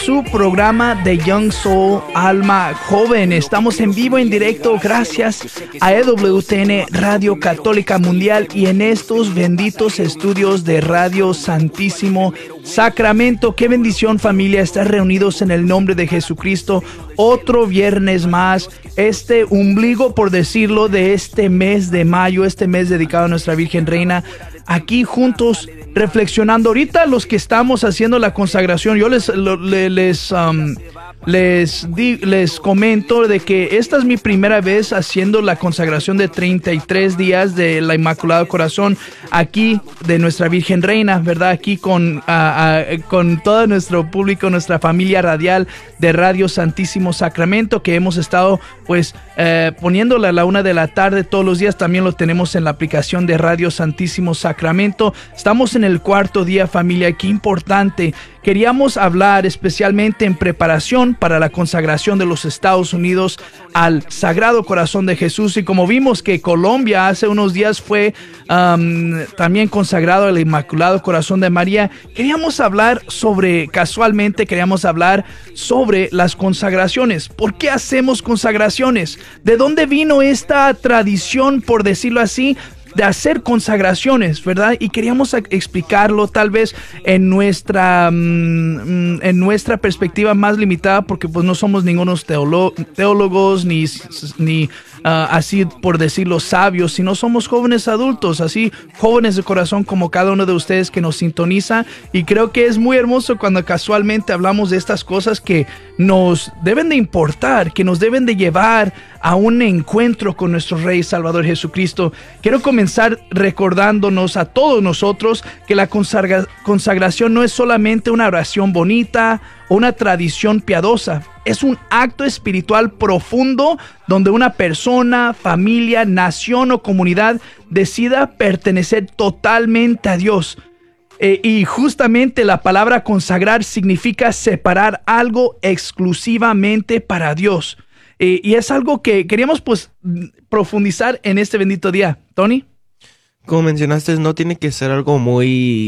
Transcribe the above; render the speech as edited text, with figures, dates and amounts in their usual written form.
su programa de Young Soul, Alma Joven. Estamos en vivo, en directo, gracias a EWTN Radio Católica Mundial y en estos benditos estudios de Radio Santísimo Sacramento. Qué bendición, familia, estar reunidos en el nombre de Jesucristo. Otro viernes más, este ombligo, por decirlo, de este mes de mayo, este mes dedicado a nuestra Virgen Reina, aquí juntos reflexionando. Ahorita los que estamos haciendo la consagración, yo les comento de que esta es mi primera vez haciendo la consagración de 33 días de la Inmaculado Corazón aquí de nuestra Virgen Reina, ¿verdad? Aquí con todo nuestro público, nuestra familia radial de Radio Santísimo Sacramento, que hemos estado pues poniéndola a la 1 de la tarde todos los días. También lo tenemos en la aplicación de Radio Santísimo Sacramento. Estamos en el cuarto día, familia. Qué importante. Queríamos hablar especialmente en preparación para la consagración de los Estados Unidos al Sagrado Corazón de Jesús. Y como vimos que Colombia hace unos días fue también consagrado al Inmaculado Corazón de María, queríamos hablar sobre las consagraciones. ¿Por qué hacemos consagraciones? ¿De dónde vino esta tradición, por decirlo así, de hacer consagraciones, verdad? Y queríamos explicarlo tal vez en nuestra perspectiva más limitada, porque pues no somos ningunos teólogos ni así por decirlo sabios, sino somos jóvenes adultos, así jóvenes de corazón como cada uno de ustedes que nos sintoniza. Y creo que es muy hermoso cuando casualmente hablamos de estas cosas que nos deben de importar, que nos deben de llevar a un encuentro con nuestro Rey Salvador Jesucristo. Quiero comenzar recordándonos a todos nosotros que la consagración no es solamente una oración bonita o una tradición piadosa. Es un acto espiritual profundo donde una persona, familia, nación o comunidad decida pertenecer totalmente a Dios. Y justamente la palabra consagrar significa separar algo exclusivamente para Dios. Y es algo que queríamos pues profundizar en este bendito día. ¿Tony? Como mencionaste, no tiene que ser algo muy